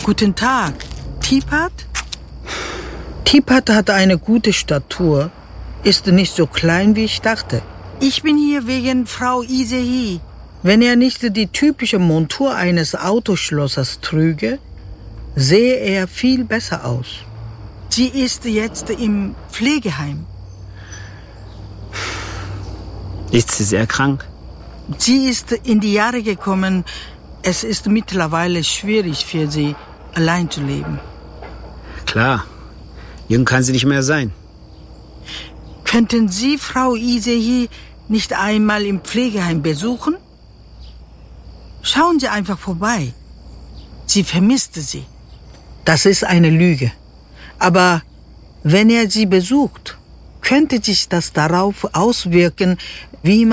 Guten Tag. Tipat? Tipat hat eine gute Statur. Ist nicht so klein, wie ich dachte. Ich bin hier wegen Frau Isehi. Wenn er nicht die typische Montur eines Autoschlossers trüge, sehe er viel besser aus. Sie ist jetzt im Pflegeheim. Ist sie sehr krank? Sie ist in die Jahre gekommen. Es ist mittlerweile schwierig für sie, allein zu leben. Klar, jung kann sie nicht mehr sein. Könnten Sie Frau Isehi nicht einmal im Pflegeheim besuchen? Schauen Sie einfach vorbei. Sie vermisste sie. Das ist eine Lüge. Aber wenn er sie besucht, könnte sich das darauf auswirken, wie